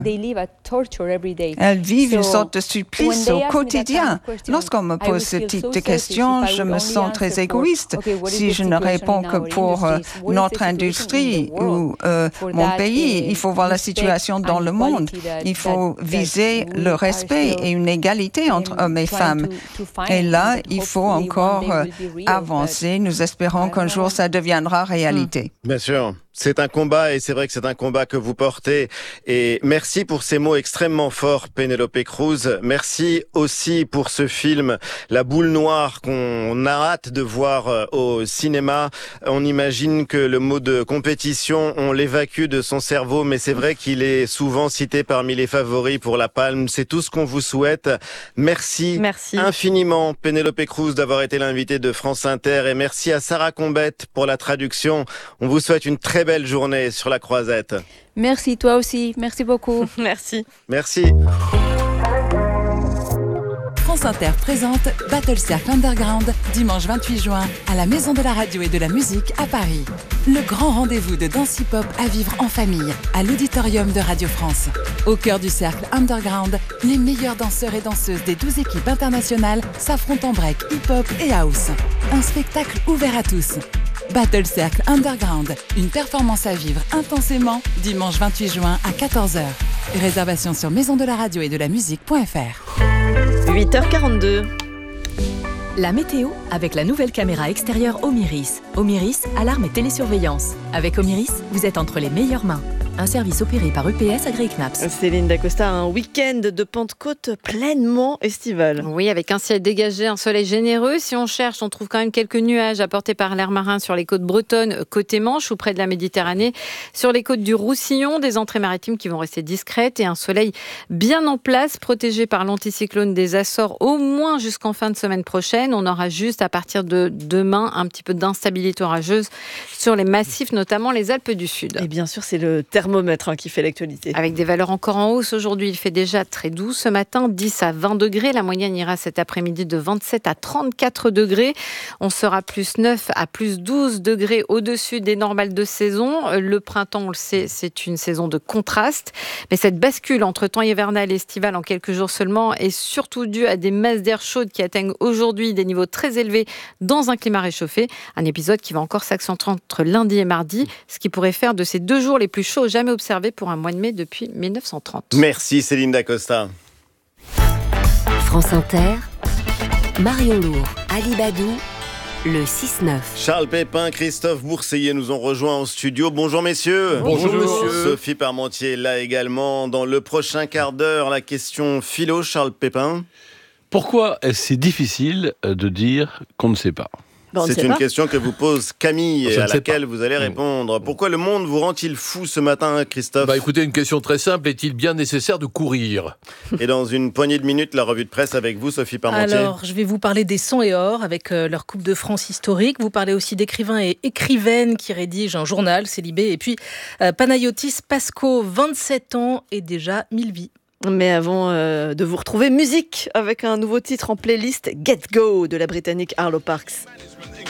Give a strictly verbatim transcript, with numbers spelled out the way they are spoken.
Elles vivent une sorte de supplice au quotidien. Lorsqu'on me pose ce type de questions, je me sens très égoïste. Si je ne réponds que pour euh, notre industrie ou euh, mon pays, il faut voir la situation dans le monde. Il faut viser le respect et une égalité entre hommes et femmes. Et là, il faut encore euh, avancer. Nous espérons qu'un jour, ça deviendra réalité. Bien sûr. C'est un combat et c'est vrai que c'est un combat que vous portez. Et merci pour ces mots extrêmement forts, Penélope Cruz. Merci aussi pour ce film, La Boule Noire, qu'on a hâte de voir au cinéma. On imagine que le mot de compétition, on l'évacue de son cerveau, mais c'est vrai qu'il est souvent cité parmi les favoris pour la Palme. C'est tout ce qu'on vous souhaite. Merci, merci. infiniment, Penélope Cruz, d'avoir été l'invitée de France Inter. Et merci à Sarah Combette pour la traduction. On vous souhaite une très belle journée sur la Croisette. Merci, toi aussi. Merci beaucoup. Merci. Merci. France Inter présente Battle Circle Underground, dimanche vingt-huit juin, à la Maison de la Radio et de la Musique à Paris. Le grand rendez-vous de danse hip-hop à vivre en famille, à l'Auditorium de Radio France. Au cœur du cercle Underground, les meilleurs danseurs et danseuses des douze équipes internationales s'affrontent en break, hip-hop et house. Un spectacle ouvert à tous. Battle Circle Underground, une performance à vivre intensément, dimanche vingt-huit juin à quatorze heures. Réservation sur maison de la radio et de la musique point f r. huit heures quarante-deux. La météo avec la nouvelle caméra extérieure Omiris. Omiris, alarme et télésurveillance. Avec Omiris, vous êtes entre les meilleures mains. Un service opéré par U P S Agri-Knaps. Céline Dacosta, un week-end de Pentecôte pleinement estival. Oui, avec un ciel dégagé, un soleil généreux. Si on cherche, on trouve quand même quelques nuages apportés par l'air marin sur les côtes bretonnes, côté Manche ou près de la Méditerranée. Sur les côtes du Roussillon, des entrées maritimes qui vont rester discrètes et un soleil bien en place, protégé par l'anticyclone des Açores au moins jusqu'en fin de semaine prochaine. On aura juste à partir de demain un petit peu d'instabilité orageuse sur les massifs, notamment les Alpes du Sud. Et bien sûr, c'est le thermomètre hein, qui fait l'actualité. Avec des valeurs encore en hausse aujourd'hui, il fait déjà très doux ce matin, dix à vingt degrés. La moyenne ira cet après-midi de vingt-sept à trente-quatre degrés. On sera plus neuf à plus douze degrés au-dessus des normales de saison. Le printemps, on le sait, c'est une saison de contraste. Mais cette bascule entre temps hivernal et estival en quelques jours seulement est surtout due à des masses d'air chaudes qui atteignent aujourd'hui des niveaux très élevés dans un climat réchauffé. Un épisode qui va encore s'accentuer entre lundi et mardi, ce qui pourrait faire de ces deux jours les plus chauds jamais observés pour un mois de mai depuis mille neuf cent trente. Merci Céline Dacosta. France Inter, Marion Lourd, Ali Badou, le six neuf. Charles Pépin, Christophe Bourseiller nous ont rejoints en studio. Bonjour messieurs. Bonjour, Bonjour monsieur. Sophie Parmentier là également. Dans le prochain quart d'heure, la question philo, Charles Pépin. Pourquoi est-ce si difficile de dire qu'on ne sait pas ? Bon, C'est une pas. question que vous pose Camille et à laquelle pas. vous allez répondre. Pourquoi le monde vous rend-il fou ce matin, Christophe ? Bah écoutez, une question très simple. Est-il bien nécessaire de courir ? Et dans une poignée de minutes, la revue de presse avec vous, Sophie Parmentier. Alors, je vais vous parler des Sons et Or avec euh, leur Coupe de France historique. Vous parlez aussi d'écrivains et écrivaines qui rédigent un journal, Célibé. Et puis, euh, Panayotis Pasco, vingt-sept ans et déjà mille vies. Mais avant euh, de vous retrouver, musique avec un nouveau titre en playlist, Get Go de la Britannique Arlo Parks.